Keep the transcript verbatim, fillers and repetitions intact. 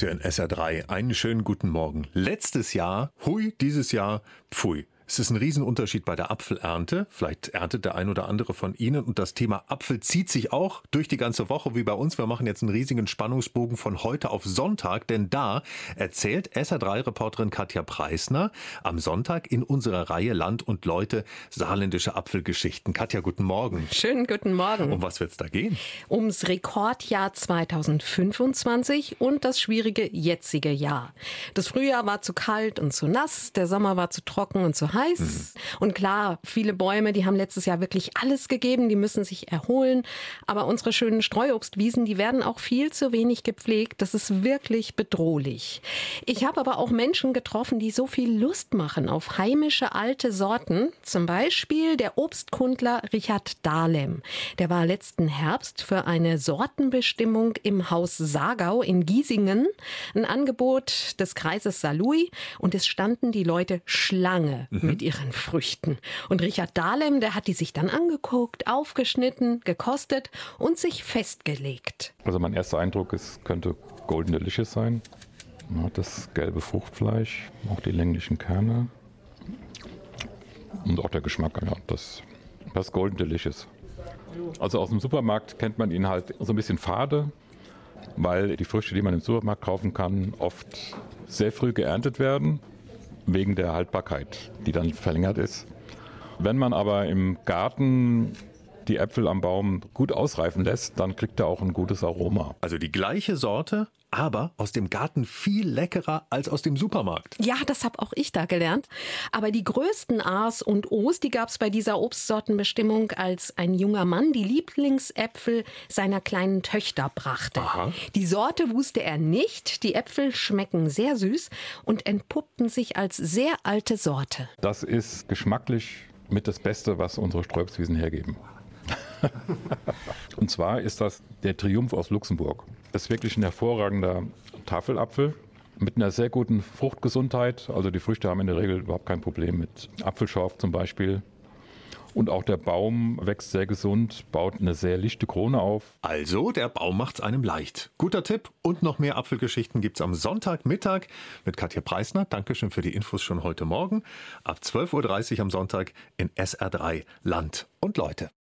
Sie hören S R drei. Einen schönen guten Morgen. Letztes Jahr, hui, dieses Jahr, pfui. Es ist ein Riesenunterschied bei der Apfelernte. Vielleicht erntet der ein oder andere von Ihnen. Und das Thema Apfel zieht sich auch durch die ganze Woche wie bei uns. Wir machen jetzt einen riesigen Spannungsbogen von heute auf Sonntag. Denn da erzählt S R drei-Reporterin Katja Preissner am Sonntag in unserer Reihe Land und Leute saarländische Apfelgeschichten. Katja, guten Morgen. Schönen guten Morgen. Um was wird's da gehen? Ums Rekordjahr zweitausendfünfundzwanzig und das schwierige jetzige Jahr. Das Frühjahr war zu kalt und zu nass, der Sommer war zu trocken und zu heiß. Mhm. Und klar, viele Bäume, die haben letztes Jahr wirklich alles gegeben, die müssen sich erholen. Aber unsere schönen Streuobstwiesen, die werden auch viel zu wenig gepflegt. Das ist wirklich bedrohlich. Ich habe aber auch Menschen getroffen, die so viel Lust machen auf heimische alte Sorten. Zum Beispiel der Obstkundler Richard Dahlem. Der war letzten Herbst für eine Sortenbestimmung im Haus Saargau in Giesingen. Ein Angebot des Kreises Saarlouis. Und es standen die Leute Schlange mhm. mit ihren Früchten. Und Richard Dahlem, der hat die sich dann angeguckt, aufgeschnitten, gekostet und sich festgelegt. Also mein erster Eindruck, es könnte Golden Delicious sein. Das gelbe Fruchtfleisch, auch die länglichen Kerne und auch der Geschmack, ja, das, das Golden Delicious. Also aus dem Supermarkt kennt man ihn halt so ein bisschen fade, weil die Früchte, die man im Supermarkt kaufen kann, oft sehr früh geerntet werden, wegen der Haltbarkeit, die dann verlängert ist. Wenn man aber im Garten die Äpfel am Baum gut ausreifen lässt, dann kriegt er auch ein gutes Aroma. Also die gleiche Sorte, aber aus dem Garten viel leckerer als aus dem Supermarkt. Ja, das habe auch ich da gelernt. Aber die größten A's und O's, die gab es bei dieser Obstsortenbestimmung, als ein junger Mann die Lieblingsäpfel seiner kleinen Töchter brachte. Aha. Die Sorte wusste er nicht. Die Äpfel schmecken sehr süß und entpuppten sich als sehr alte Sorte. Das ist geschmacklich mit das Beste, was unsere Streuobstwiesen hergeben. Und zwar ist das der Triumph aus Luxemburg. Das ist wirklich ein hervorragender Tafelapfel mit einer sehr guten Fruchtgesundheit. Also die Früchte haben in der Regel überhaupt kein Problem mit Apfelschorf zum Beispiel. Und auch der Baum wächst sehr gesund, baut eine sehr lichte Krone auf. Also, der Baum macht's einem leicht. Guter Tipp und noch mehr Apfelgeschichten gibt's am Sonntagmittag mit Katja Preissner. Dankeschön für die Infos schon heute Morgen. Ab zwölf Uhr dreißig am Sonntag in S R drei Land und Leute.